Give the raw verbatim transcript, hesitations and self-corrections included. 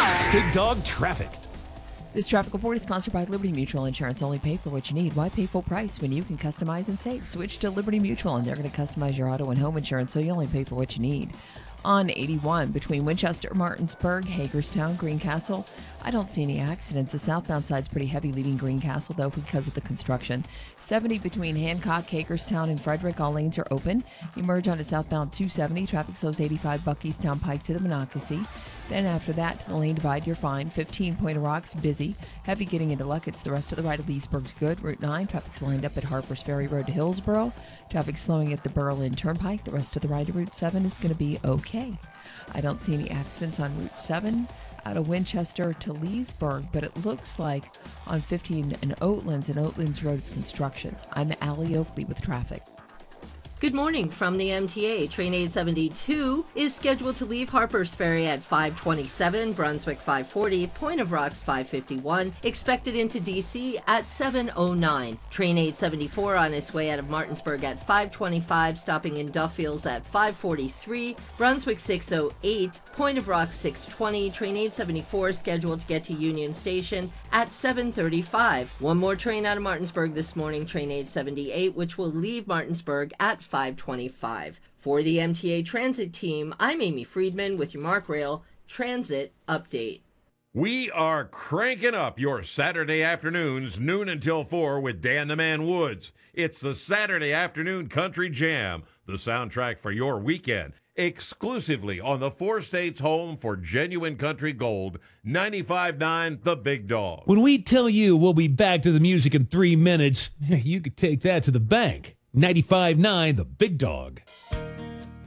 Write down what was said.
Big Dog Traffic. This traffic report is sponsored by Liberty Mutual Insurance. Only pay for what you need. Why pay full price when you can customize and save? Switch to Liberty Mutual, and they're going to customize your auto and home insurance, so you only pay for what you need. On eighty-one, between Winchester, Martinsburg, Hagerstown, Greencastle, I don't see any accidents. The southbound side's pretty heavy, leaving Greencastle, though, because of the construction. seventy between Hancock, Hagerstown, and Frederick, all lanes are open. You merge onto southbound two seventy. Traffic slows eighty-five Buckystown Pike to the Monocacy. Then after that, to the lane divide, you're fine. fifteen Point of Rocks, busy. Heavy getting into Luckett's. The rest of the right of Leesburg's good. Route nine, traffic's lined up at Harper's Ferry Road to Hillsboro. Traffic slowing at the Berlin Turnpike. The rest of the right of Route seven is going to be okay. I don't see any accidents on Route seven out of Winchester to Leesburg, but it looks like on fifteen and Oatlands and Oatlands Road's construction. I'm Allie Oakley with traffic. Good morning from the M T A. Train eight seventy-two is scheduled to leave Harper's Ferry at five twenty-seven, Brunswick five forty, Point of Rocks five fifty-one, expected into D C at seven oh nine. Train eight seventy-four on its way out of Martinsburg at five twenty-five, stopping in Duffields at five forty-three, Brunswick six oh eight, Point of Rocks six twenty. Train eight seventy-four is scheduled to get to Union Station at seven thirty-five. One more train out of Martinsburg this morning, Train eight seventy-eight, which will leave Martinsburg at five twenty-five. For the M T A Transit team, I'm Amy Friedman with your Mark Rail Transit Update. We are cranking up your Saturday afternoons, noon until four, with Dan the Man Woods. It's the Saturday Afternoon Country Jam, the soundtrack for your weekend, exclusively on the four states home for genuine country gold, ninety-five point nine The Big Dog. When we tell you we'll be back to the music in three minutes, you could take that to the bank. ninety-five point nine The Big Dog.